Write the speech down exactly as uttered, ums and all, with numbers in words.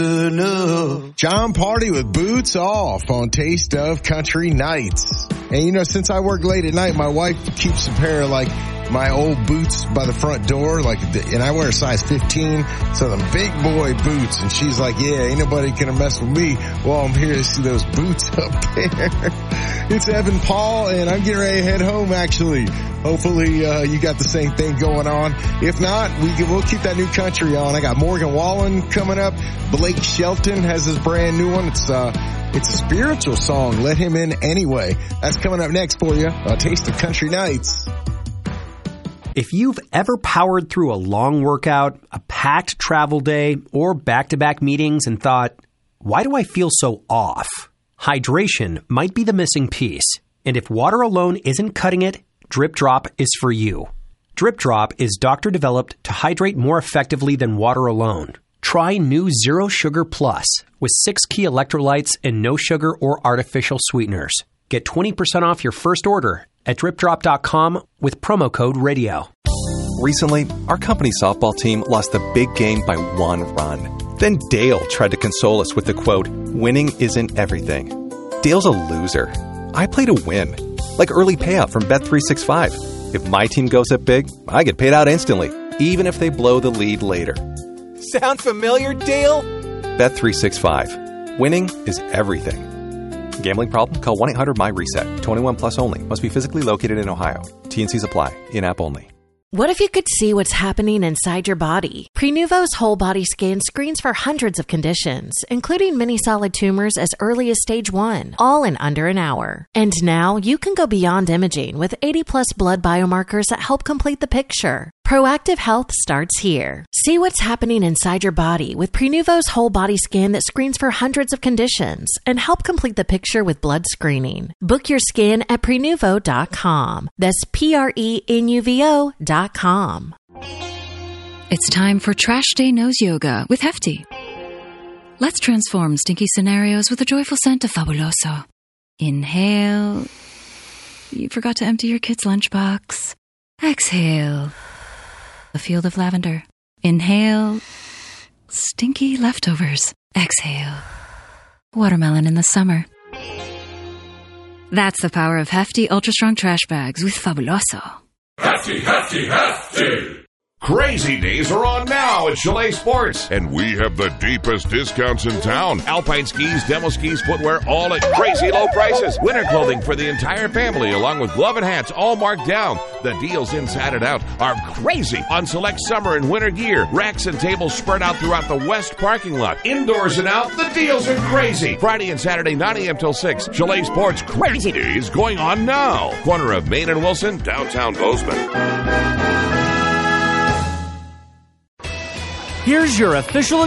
John Party with Boots Off on Taste of Country Nights. And you know, since I work late at night, my wife keeps a pair of like my old boots by the front door, like, and I wear a size fifteen, so them big boy boots. And she's like, yeah, ain't nobody gonna mess with me while I'm here to see those boots up there. It's Evan Paul, and I'm getting ready to head home, actually. Hopefully, uh, you got the same thing going on. If not, we can, we'll keep that new country on. I got Morgan Wallen coming up. Blake Shelton has his brand new one. It's, uh, it's a spiritual song. Let him in anyway. That's coming up next for you on Taste of Country Nights. If you've ever powered through a long workout, a packed travel day, or back-to-back meetings and thought, why do I feel so off? Hydration might be the missing piece. And if water alone isn't cutting it, Drip Drop is for you. Drip Drop is doctor-developed to hydrate more effectively than water alone. Try new Zero Sugar Plus with six key electrolytes and no sugar or artificial sweeteners. Get twenty percent off your first order at drip drop dot com with promo code radio. Recently, our company softball team lost the big game by one run. Then Dale tried to console us with the quote, "Winning isn't everything." Dale's a loser. I play to win. Like early payout from Bet three sixty-five. If my team goes up big, I get paid out instantly, even if they blow the lead later. Sound familiar, Dale? Bet three sixty-five. Winning is everything. Gambling problem? Call one eight hundred M Y RESET. twenty-one plus only. Must be physically located in Ohio. T and Cs apply. In-app only. What if you could see what's happening inside your body? Prenuvo's whole body scan screens for hundreds of conditions, including many solid tumors as early as stage one, all in under an hour. And now you can go beyond imaging with eighty plus blood biomarkers that help complete the picture. Proactive health starts here. See what's happening inside your body with Prenuvo's whole body scan that screens for hundreds of conditions and help complete the picture with blood screening. Book your scan at prenuvo dot com. That's P R E N U V O dot com. It's time for Trash Day Nose Yoga with Hefty. Let's transform stinky scenarios with the joyful scent of Fabuloso. Inhale. You forgot to empty your kid's lunchbox. Exhale. A field of lavender. Inhale. Stinky leftovers. Exhale. Watermelon in the summer. That's the power of Hefty Ultra Strong Trash Bags with Fabuloso. Hefty, hefty, hefty! Crazy Days are on now at Chalet Sports. And we have the deepest discounts in town. Alpine skis, demo skis, footwear, all at crazy low prices. Winter clothing for the entire family, along with glove and hats, all marked down. The deals inside and out are crazy on select summer and winter gear. Racks and tables spread out throughout the west parking lot. Indoors and out, the deals are crazy. Friday and Saturday, nine a.m. till six. Chalet Sports Crazy Days going on now. Corner of Main and Wilson, downtown Bozeman. Here's your official